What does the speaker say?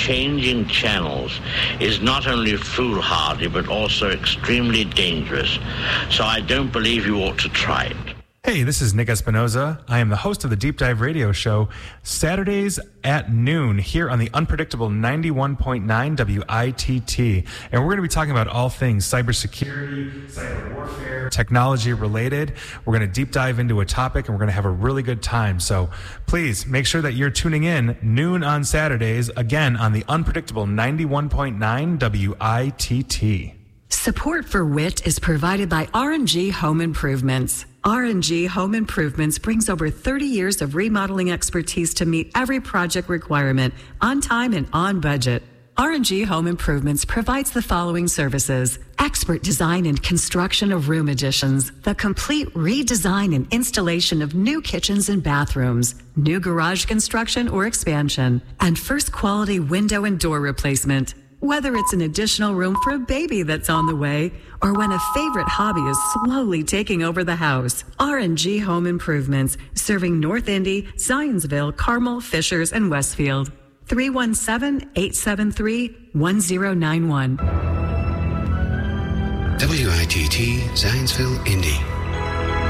changing channels is not only foolhardy but also extremely dangerous. So I don't believe you ought to try it. Hey, this is Nick Espinoza. I am the host of the Deep Dive Radio Show, Saturdays at noon here on the unpredictable 91.9 WITT. And we're going to be talking about all things cybersecurity, cyber warfare, technology related. We're going to deep dive into a topic and we're going to have a really good time. So please make sure that you're tuning in noon on Saturdays, again on the unpredictable 91.9 WITT. Support for WIT is provided by R&G Home Improvements. R&G Home Improvements brings over 30 years of remodeling expertise to meet every project requirement on time and on budget. R&G Home Improvements provides the following services: expert design and construction of room additions, the complete redesign and installation of new kitchens and bathrooms, new garage construction or expansion, and first quality window and door replacement. Whether it's an additional room for a baby that's on the way, or when a favorite hobby is slowly taking over the house, R&G Home Improvements, serving North Indy, Zionsville, Carmel, Fishers, and Westfield. 317-873-1091. WITT, Zionsville, Indy.